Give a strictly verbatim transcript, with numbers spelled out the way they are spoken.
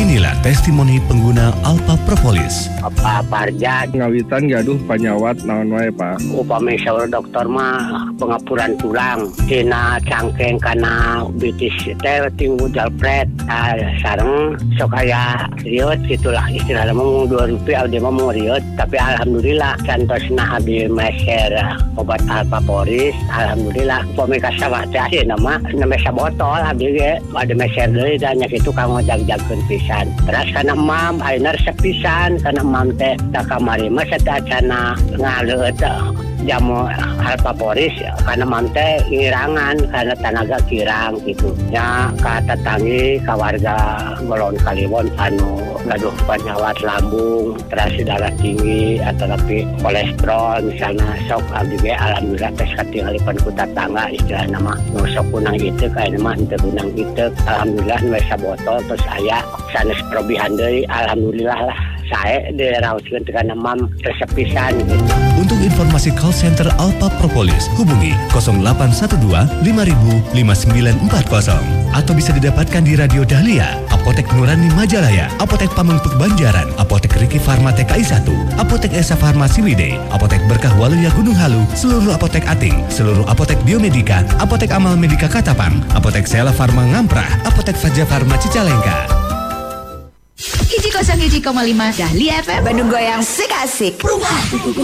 Inilah testimoni pengguna Alpha Propolis. Apa parja ngawitan gaduh panyawat naon wae Pak. Upami saur dokter mah pengapuran tulang tina cangkeng kana bitis teh tinggu jalpret ah, sareng sok aya riot gitulah istilahna mah dua rupiah dia mah mau riot tapi alhamdulillah cantosna abi meser obat Alpha Propolis alhamdulillah upami kasawah teh ayeuna mah nembe sabotol abi ge ada meser deui dan nya kitu kanggo jag-jagkeun pisan. Terus kana mam ayeuna resep pisan kana mam teh da kamari mah satacana ngaleut jamu Alpha Propolis kana mam teh ngirangan kana tanaga kirang gitu. Nya ka tetanggi ka warga Golon Kaliwon anu gaduh penyakit lambung, terus darah tinggi atau tapi kolesterol misalnya sok abdi ge alhamdulillah tes katingalipun ku tetangga istilahna mah nu sok kunang itu kayak mah henteu kunang itu alhamdulillah nu sabotol terus aya sanes perobihan deui alhamdulillah lah saya diraoskeun kana mam resep pisan gitu. Untuk informasi call center Alpha Propolis hubungi nol delapan satu dua lima ribu lima sembilan empat nol atau bisa didapatkan di Radio Dahlia, Apotek Nurani Majalaya, Apotek Pamengpeuk Banjaran, Apotek Riki Farma T K I satu, Apotek Esa Farma Ciwidey, Apotek Berkah Waluya Gunung Halu, seluruh apotek Ating, seluruh apotek Biomedika, Apotek Amal Medika Katapang, Apotek Sela Farma Ngamprah, Apotek Faja Farma Cicalengka. Hiji kosong hiji koma lima Dahlia F M Bandung Goyang Sik Asik.